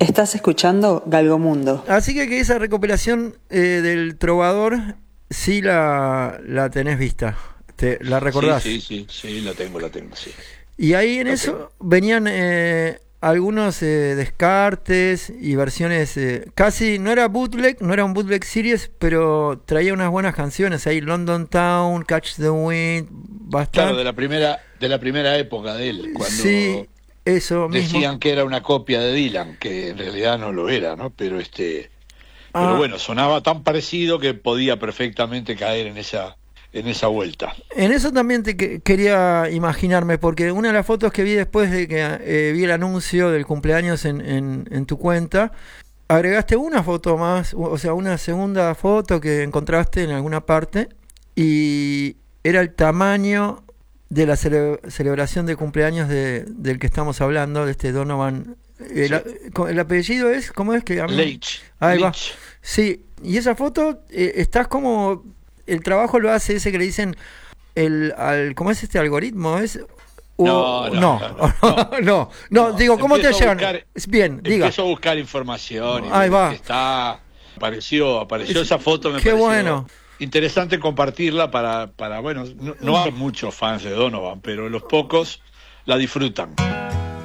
Estás escuchando Galgomundo. Así que esa recopilación del Trovador sí la tenés vista. ¿La recordás? Sí, la tengo, sí. Y ahí en eso venían algunos descartes y versiones, casi no era un bootleg series, pero traía unas buenas canciones ahí, London Town, Catch the Wind, bastante. Claro, de la primera época de él, cuando sí, eso decían mismo. que era una copia de Dylan, que en realidad no lo era, ¿no? Pero pero bueno, sonaba tan parecido que podía perfectamente caer en esa vuelta. En eso también quería imaginarme, porque una de las fotos que vi después de que vi el anuncio del cumpleaños en tu cuenta, agregaste una foto más, o sea, una segunda foto que encontraste en alguna parte, y era el tamaño de la celebración de cumpleaños del que estamos hablando, de este Donovan. El apellido es, ¿cómo es que? Leitch. Ahí va. Sí, y esa foto, estás como... El trabajo lo hace ese que le dicen ¿cómo es este algoritmo? No, digo, ¿cómo te llegan? Bien, diga. Empiezo a buscar información y ahí va. Apareció esa foto, me pareció bueno. Interesante compartirla para bueno, no hay muchos fans de Donovan, pero los pocos la disfrutan.